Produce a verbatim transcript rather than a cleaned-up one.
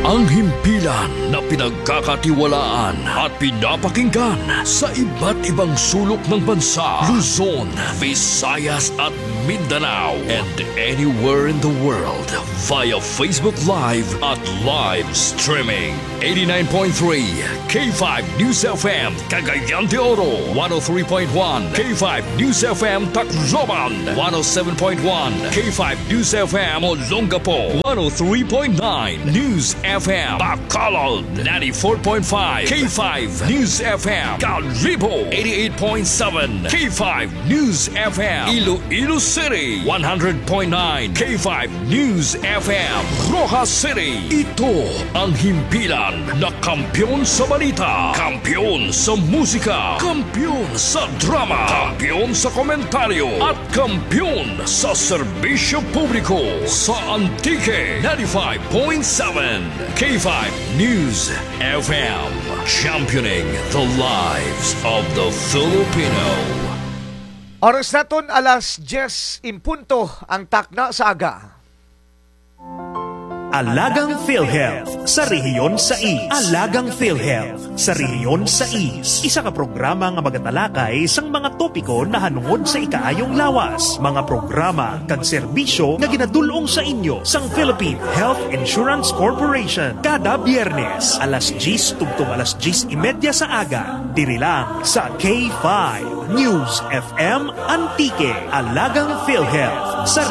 Ang himpilan na pinagkakatiwalaan at pinapakinggan sa iba't ibang sulok ng bansa, Luzon, Visayas at Mindanao, and anywhere in the world via Facebook Live at live streaming. eighty-nine point three K five News F M Cagayan de Oro, one oh three point one K five News F M Tacloban, one oh seven point one K five News F M Olongapo, one oh three point nine News F M Bacolod, ninety-four point five K five News F M Calibo, eighty-eight point seven K five News F M Iloilo City, one hundred point nine K five News F M Rojas City. Ito ang himpilan na kampiyon sa balita, kampiyon sa musika, kampiyon sa drama, kampiyon sa komentaryo, at kampiyon sa serbisyo publiko sa Antique ninety-five point seven K five News F M, championing the lives of the Filipino. Oras naton alas diyes impunto ang takna sa aga. Alagang PhilHealth sa rehiyon sa East. Alagang PhilHealth sa rehiyon sa East. Isa ka programa nga magatalakay sang mga topiko na hanungod sa ikaayong lawas. Mga programa kag serbisyo nga ginadulong sa inyo sang Philippine Health Insurance Corporation. Kada Biyernes, alas diyes tugtong alas diyes imedya sa aga. Diri lang sa K five News F M Antique. Alagang PhilHealth sa